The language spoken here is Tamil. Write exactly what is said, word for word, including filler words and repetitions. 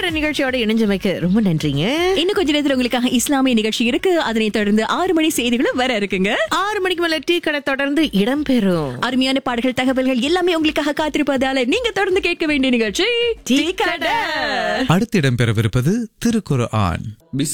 நேர நிகழ்ச்சியோட இணைஞ்சமைக்கு ரொம்ப நன்றிங்க. இன்னும் கொஞ்ச நேரத்துல உங்களுக்காக இஸ்லாமிய நிகழ்ச்சி இருக்கு. அதனை தொடர்ந்து ஆறு மணி செய்திகளும் வர இருக்குங்க. ஆறு மணிக்கு மேல டீ கடை தொடர்ந்து இடம்பெறும். அருமையான பாடல்கள், தகவல்கள் எல்லாமே உங்களுக்காக காத்திருப்பதால நீங்க தொடர்ந்து கேட்க வேண்டிய நிகழ்ச்சி டீ கடை. அடுத்து இடம்பெறவிருப்பது திருக்குர்ஆன்.